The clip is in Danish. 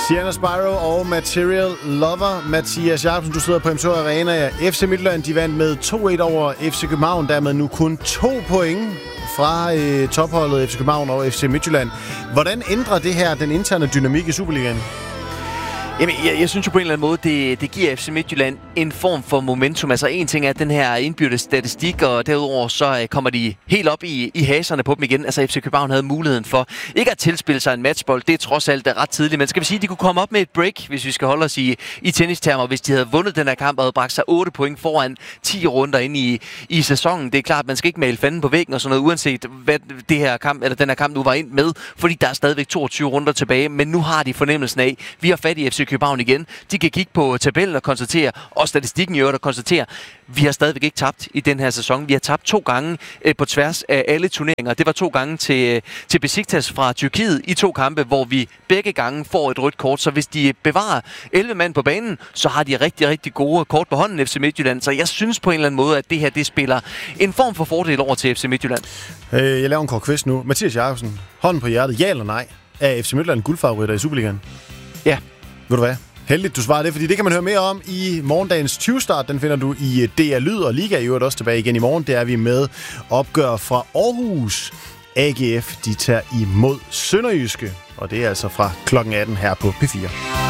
Sienna Spyro og Material Lover. Mathias Jacobsen, du sidder på MSO Arena. FC Midtjylland, de vandt med 2-1 over FC København. Dermed nu kun 2 point fra topholdet FC København og FC Midtjylland. Hvordan ændrer det her den interne dynamik i Superligaen? Jamen, jeg synes jo på en eller anden måde, det giver FC Midtjylland en form for momentum. Altså en ting er den her indbyrdes statistik, og derudover så kommer de helt op i haserne på dem igen. Altså FC København havde muligheden for ikke at tilspille sig en matchbold. Det er trods alt ret tidligt. Men skal vi sige, at de kunne komme op med et break, hvis vi skal holde os i tennistermer, hvis de havde vundet den her kamp og havde bragt sig 8 point foran 10 runder ind i sæsonen. Det er klart, at man skal ikke male fanden på væggen og sådan noget, uanset hvad den her kamp nu var ind med, fordi der er stadigvæk 22 runder tilbage. Men nu har de fornemmelsen af, vi har fat i FC København igen. De kan kigge på tabellen og konstatere, og statistikken i øvrigt og konstatere, vi har stadigvæk ikke tabt i den her sæson. Vi har tabt 2 gange på tværs af alle turneringer. Det var 2 gange til Besiktas fra Tyrkiet i 2 kampe, hvor vi begge gange får et rødt kort. Så hvis de bevarer 11 mand på banen, så har de rigtig, rigtig gode kort på hånden FC Midtjylland. Så jeg synes på en eller anden måde, at det her det spiller en form for fordel over til FC Midtjylland. Jeg laver en kort quiz nu. Mathias Jacobsen, hånden på hjertet, ja eller nej? Er FC Midtjylland guldfavoritter i Superligaen? Ja. Ved du hvad? Heldigt, du svarer det, fordi det kan man høre mere om i morgendagens 20-start. Den finder du i DR Lyd og Liga i øvrigt også tilbage igen i morgen. Der er vi med opgør fra Aarhus. AGF, de tager imod Sønderjyske, og det er altså fra klokken 18 her på P4.